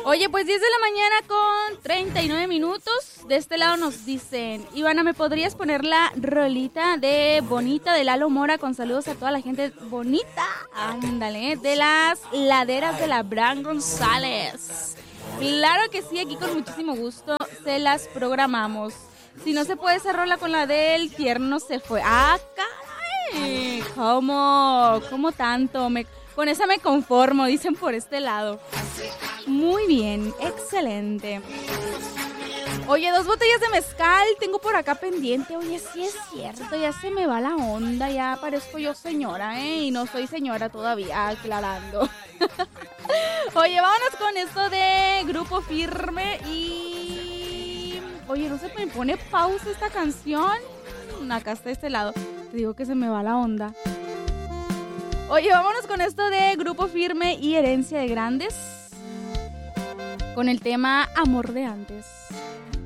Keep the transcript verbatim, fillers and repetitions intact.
Oye, pues diez de la mañana con treinta y nueve minutos. De este lado nos dicen: Ivana, ¿me podrías poner la rolita de Bonita de Lalo Mora? Con saludos a toda la gente bonita. Ándale, de las laderas de la Abraham González. Claro que sí, aquí con muchísimo gusto se las programamos. Si no se puede esa rola con la del tierno se fue. ¡Ah, caray! ¿Cómo? ¿Cómo tanto? Me, con esa me conformo, dicen por este lado. Muy bien, excelente. Oye, dos botellas de mezcal tengo por acá pendiente. Oye, sí es cierto, ya se me va la onda, ya parezco yo señora, ¿eh? Y no soy señora todavía, aclarando. Oye, vámonos con esto de Grupo Firme y... Oye, ¿no se me pone pausa esta canción? Acá está este lado. Te digo que se me va la onda. Oye, vámonos con esto de Grupo Firme y Herencia de Grandes, con el tema Amor de Antes.